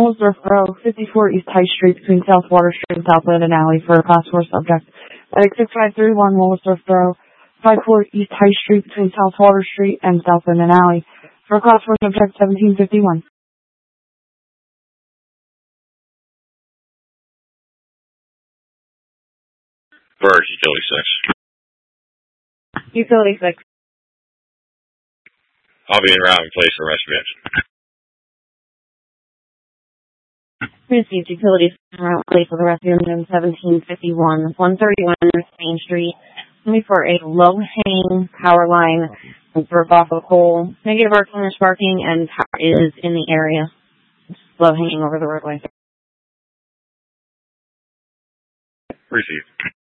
Woolsdorf Row, 54 East High Street between South Water Street and South Linden Alley for a Class 4 subject. Medic 6531 Woolsdorf Row, 54 East High Street between South Water Street and South Linden Alley for a Class 4 subject 1751. Bird, Utility 6. Utility 6. I'll be in routing place for rest bitch. Received Utility 6 route place for the rest of 1751, 131 North Main Street. For a low-hanging power line broke off a pole. Negative arc sparking and power is in the area. It's low-hanging over the roadway. Received.